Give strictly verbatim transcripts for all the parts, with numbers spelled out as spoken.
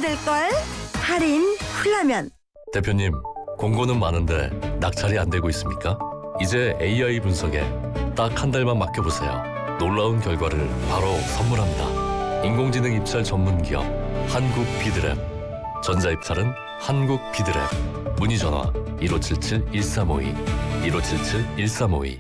될걸? 할인 쿨라면. 대표님, 공고는 많은데 낙찰이 안 되고 있습니까? 이제 에이아이 분석에 딱 한 달만 맡겨보세요. 놀라운 결과를 바로 선물합니다. 인공지능 입찰 전문 기업 한국 비드랩. 전자입찰은 한국 비드랩. 문의 전화 일오칠칠 일삼오이 일오칠칠 일삼오이.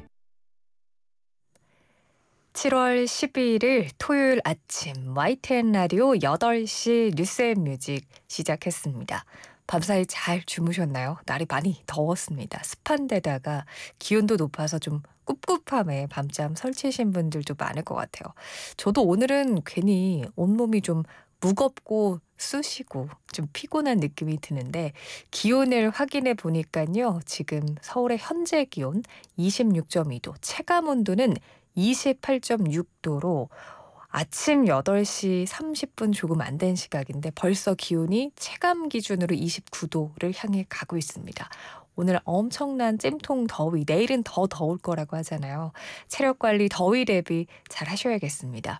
칠월 십이일 토요일 아침 와이티엔 라디오 여덟 시 뉴스앤뮤직 시작했습니다. 밤사이 잘 주무셨나요? 날이 많이 더웠습니다. 습한 데다가 기온도 높아서 좀 꿉꿉함에 밤잠 설치신 분들도 많을 것 같아요. 저도 오늘은 괜히 온몸이 좀 무겁고 쑤시고 좀 피곤한 느낌이 드는데 기온을 확인해 보니까요. 지금 서울의 현재 기온 이십육 점 이 도, 체감 온도는 이십팔 점 육 도로 아침 여덟 시 삼십 분 조금 안 된 시각인데 벌써 기온이 체감 기준으로 이십구 도를 향해 가고 있습니다. 오늘 엄청난 찜통 더위, 내일은 더 더울 거라고 하잖아요. 체력 관리, 더위 대비 잘 하셔야겠습니다.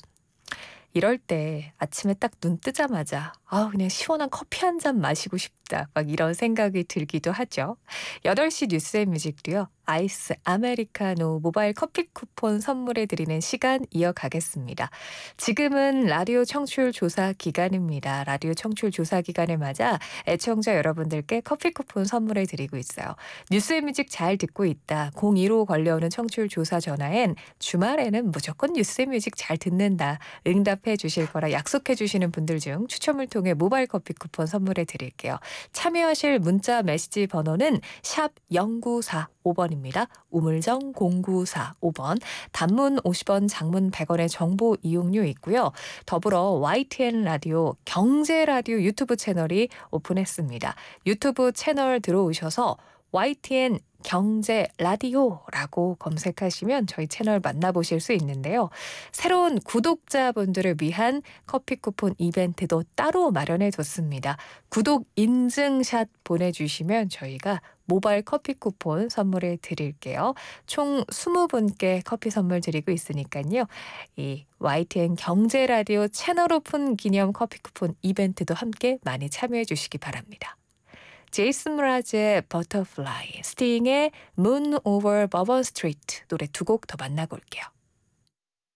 이럴 때 아침에 딱 눈 뜨자마자 아 그냥 시원한 커피 한 잔 마시고 싶다. 막 이런 생각이 들기도 하죠. 여덟 시 뉴스앤뮤직도요. 아이스 아메리카노 모바일 커피 쿠폰 선물해 드리는 시간 이어가겠습니다. 지금은 라디오 청취율 조사 기간입니다. 라디오 청취율 조사 기간을 맞아 애청자 여러분들께 커피 쿠폰 선물해 드리고 있어요. 뉴스앤뮤직 잘 듣고 있다. 공일오 걸려오는 청취율 조사 전화엔 주말에는 무조건 뉴스앤뮤직 잘 듣는다. 응답해 주실 거라 약속해 주시는 분들 중 추첨을 통해 모바일 커피 쿠폰 선물해 드릴게요. 참여하실 문자 메시지 번호는 샵 영구사오 번입니다. 우물정 공구사오 번. 단문 오십 원, 장문 백 원의 정보 이용료 있고요. 더불어 와이티엔 라디오 경제라디오 유튜브 채널이 오픈했습니다. 유튜브 채널 들어오셔서 와이티엔 경제 라디오라고 검색하시면 저희 채널 만나보실 수 있는데요. 새로운 구독자분들을 위한 커피 쿠폰 이벤트도 따로 마련해뒀습니다. 구독 인증샷 보내주시면 저희가 모바일 커피 쿠폰 선물해 드릴게요. 총 이십 분께 커피 선물 드리고 있으니까요. 이 와이티엔 경제 라디오 채널 오픈 기념 커피 쿠폰 이벤트도 함께 많이 참여해 주시기 바랍니다. 제이슨 무라즈의 버터플라이, 스팅의 Moon Over Bourbon Street 노래 두 곡 더 만나고 올게요.